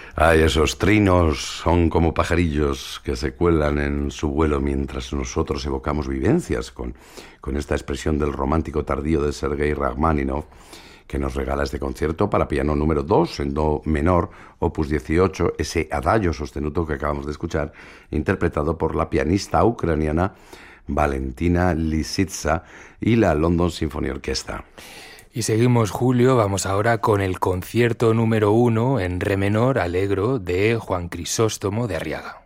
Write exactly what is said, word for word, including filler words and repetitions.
Ay, esos trinos son como pajarillos que se cuelan en su vuelo mientras nosotros evocamos vivencias con, con esta expresión del romántico tardío de Sergei Rachmaninoff, que nos regala este concierto para piano número dos en do menor, opus dieciocho, ese adagio sostenuto que acabamos de escuchar, interpretado por la pianista ucraniana Valentina Lisitsa y la London Symphony Orchestra. Y seguimos, Julio, vamos ahora con el concierto número uno en re menor, Allegro, de Juan Crisóstomo de Arriaga.